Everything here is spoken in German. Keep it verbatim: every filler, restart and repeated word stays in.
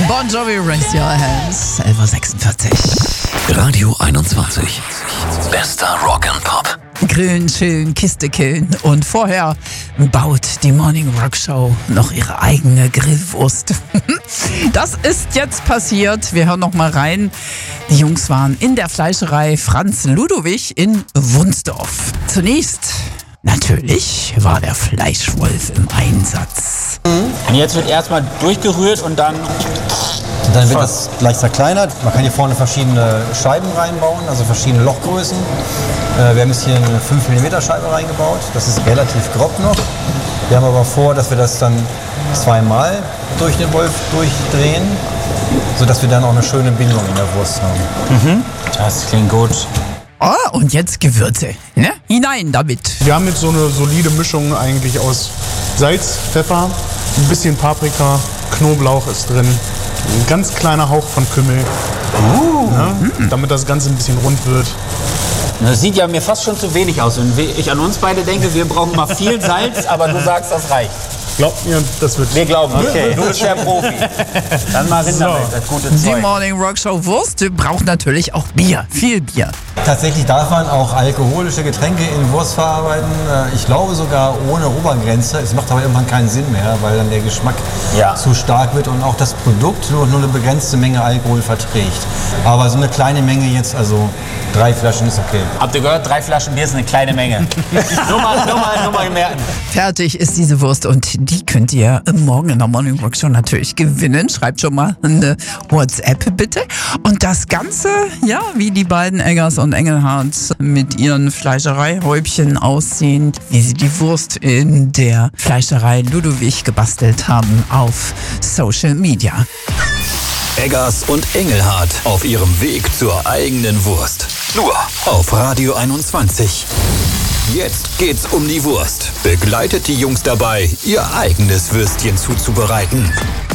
Bon Jovi, Raise Your Hands. elf Uhr sechsundvierzig. Radio einundzwanzig. Bester Rock and Pop. Grün, schön, Kiste killen. Und vorher baut die Morning Rock Show noch ihre eigene Grillwurst. Das ist jetzt passiert. Wir hören noch mal rein. Die Jungs waren in der Fleischerei Franz Ludowig in Wunsdorf. Zunächst, natürlich, war der Fleischwolf im Einsatz. Und jetzt wird erstmal durchgerührt und dann... Und dann wird das leicht zerkleinert. Man kann hier vorne verschiedene Scheiben reinbauen, also verschiedene Lochgrößen. Äh, wir haben jetzt hier eine fünf Millimeter Scheibe reingebaut. Das ist relativ grob noch. Wir haben aber vor, dass wir das dann zweimal durch den Wolf durchdrehen, sodass wir dann auch eine schöne Bindung in der Wurst haben. Mhm. Das klingt gut. Ah, und jetzt Gewürze, ne? Hinein damit. Wir haben jetzt so eine solide Mischung eigentlich aus Salz, Pfeffer, ein bisschen Paprika, Knoblauch ist drin. Ein ganz kleiner Hauch von Kümmel, Uh. ne? Damit das Ganze ein bisschen rund wird. Das sieht ja mir fast schon zu wenig aus. Und ich an uns beide denke, wir brauchen mal viel Salz, aber du sagst, das reicht. Glaubt mir, das wird... Wir glauben, okay, du bist der Profi. Dann mal hin damit, das gute Die Zeug. Morning Rock Show Wurst braucht natürlich auch Bier, viel Bier. Tatsächlich darf man auch alkoholische Getränke in Wurst verarbeiten. Äh, Ich glaube sogar ohne Obergrenze. Es macht aber irgendwann keinen Sinn mehr, weil dann der Geschmack Ja. zu stark wird und auch das Produkt nur, nur eine begrenzte Menge Alkohol verträgt. Aber so eine kleine Menge jetzt, also drei Flaschen ist okay. Habt ihr gehört, drei Flaschen Bier ist eine kleine Menge. nur, mal, nur, mal, nur mal merken. Fertig ist diese Wurst und die könnt ihr morgen in der Morning Rock Show natürlich gewinnen. Schreibt schon mal eine WhatsApp bitte. Und das Ganze, ja, wie die beiden Eggers und Engelhardt mit ihren Fleischereihäubchen aussehen, wie sie die Wurst in der Fleischerei Ludowig gebastelt haben auf Social Media. Eggers und Engelhardt auf ihrem Weg zur eigenen Wurst. Nur auf Radio einundzwanzig. Jetzt geht's um die Wurst. Begleitet die Jungs dabei, ihr eigenes Würstchen zuzubereiten.